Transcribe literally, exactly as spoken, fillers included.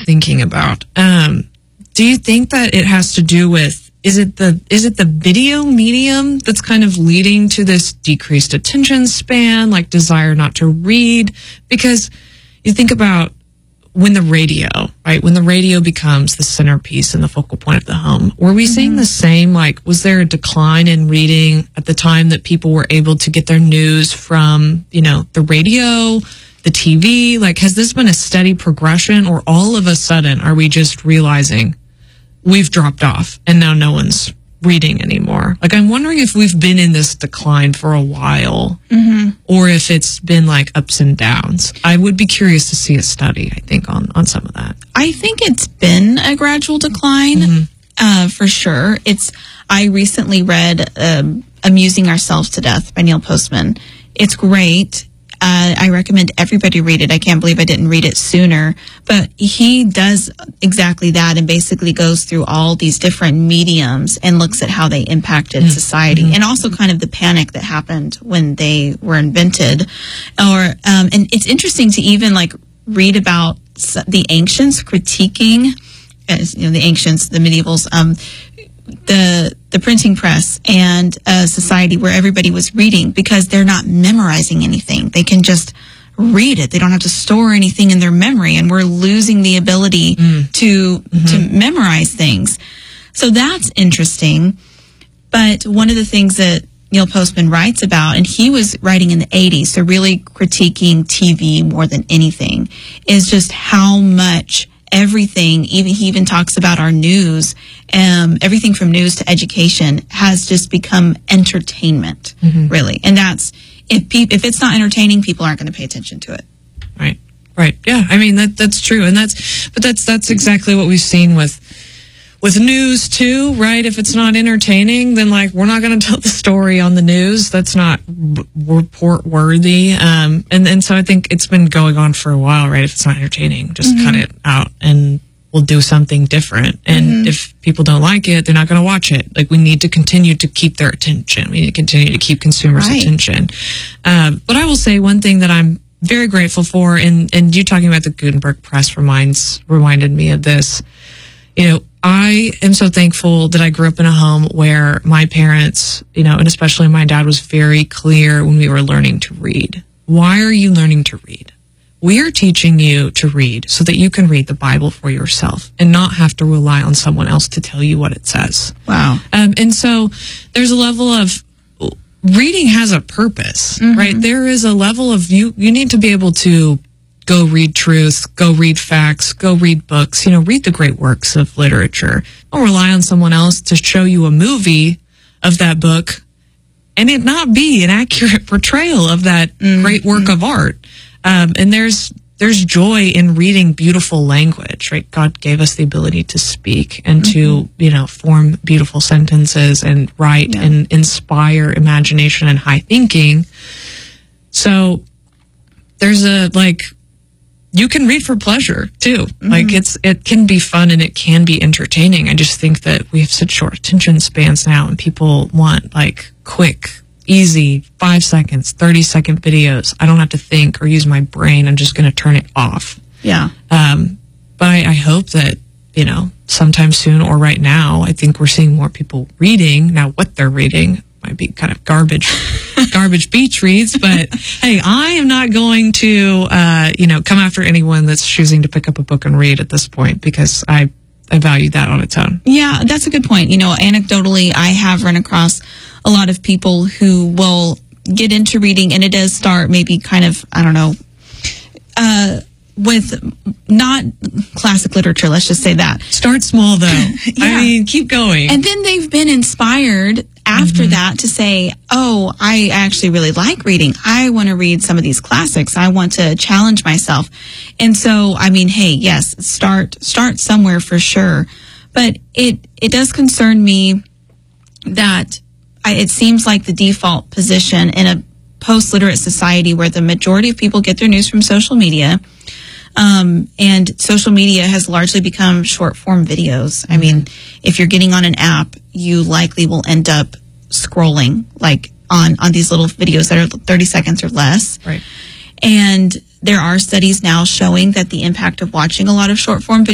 thinking about. Um, do you think that it has to do with, is it the is it the video medium that's kind of leading to this decreased attention span, like desire not to read? Because you think about when the radio, right, when the radio becomes the centerpiece and the focal point of the home, were we mm-hmm. seeing the same, like, was there a decline in reading at the time that people were able to get their news from, you know, the radio, the T V? Like, has this been a steady progression, or all of a sudden are we just realizing we've dropped off and now no one's reading anymore? Like, I'm wondering if we've been in this decline for a while, mm-hmm. or if it's been like ups and downs. I would be curious to see a study, I think, on, on some of that. I think it's been a gradual decline, mm-hmm. uh, for sure. It's, I recently read um, Amusing Ourselves to Death by Neil Postman. It's great. Uh, I recommend everybody read it. I can't believe I didn't read it sooner. But he does exactly that and basically goes through all these different mediums and looks at how they impacted mm-hmm. society, mm-hmm. and also kind of the panic that happened when they were invented. Or um, and it's interesting to even like read about the ancients critiquing, as, you know, the ancients, the medievals, um, the the printing press and a society where everybody was reading, because they're not memorizing anything. They can just read it. They don't have to store anything in their memory, and we're losing the ability mm. to mm-hmm. to memorize things. So that's interesting. But one of the things that Neil Postman writes about, and he was writing in the eighties, so really critiquing T V more than anything, is just how much everything, even he even talks about our news, um, everything from news to education has just become entertainment, mm-hmm. really. And that's, if pe- if it's not entertaining, people aren't going to pay attention to it. Right, right. Yeah, I mean, that that's true. And that's, but that's, that's exactly what we've seen with, with news too, right? If it's not entertaining, then like, we're not going to tell the story on the news. That's not r- report worthy. Um, and, and so I think it's been going on for a while, right? If it's not entertaining, just mm-hmm. cut it out and we'll do something different. And mm-hmm. if people don't like it, they're not going to watch it. Like, we need to continue to keep their attention. We need to continue to keep consumers' right. attention. Um, but I will say one thing that I'm very grateful for, and, and you talking about the Gutenberg Press reminds, reminded me of this. You know, I am so thankful that I grew up in a home where my parents, you know, and especially my dad, was very clear when we were learning to read. Why are you learning to read? We are teaching you to read so that you can read the Bible for yourself and not have to rely on someone else to tell you what it says. Wow. Um, and so there's a level of reading has a purpose, mm-hmm. right? There is a level of you, you need to be able to go read truth, go read facts, go read books, you know, read the great works of literature. Don't rely on someone else to show you a movie of that book and it not be an accurate portrayal of that mm-hmm. great work of art. Um, and there's, there's joy in reading beautiful language, right? God gave us the ability to speak and mm-hmm. to, you know, form beautiful sentences and write yeah. and inspire imagination and high thinking. So there's a, like, you can read for pleasure too. Mm-hmm. Like, it's, it can be fun and it can be entertaining. I just think that we have such short attention spans now, and people want like quick, easy, five seconds, thirty second videos. I don't have to think or use my brain. I'm just going to turn it off. Yeah. Um, but I, I hope that, you know, sometime soon or right now, I think we're seeing more people reading. Now, what they're reading might be kind of garbage, garbage beach reads, but hey, I am not going to, uh, you know, come after anyone that's choosing to pick up a book and read at this point, because I, I value that on its own. Yeah, that's a good point. You know, anecdotally, I have run across a lot of people who will get into reading, and it does start maybe kind of, I don't know, uh, with not classic literature, let's just say that. Start small, though. yeah. I mean, keep going. And then they've been inspired after mm-hmm. that to say, oh, I actually really like reading. I want to read some of these classics. I want to challenge myself. And so, I mean, hey, yes, start start somewhere for sure. But it, it does concern me that I, it seems like the default position in a post-literate society where the majority of people get their news from social media, Um, and social media has largely become short form videos. I mean, if you're getting on an app, you likely will end up scrolling like on, on these little videos that are thirty seconds or less. Right. And there are studies now showing that the impact of watching a lot of short form videos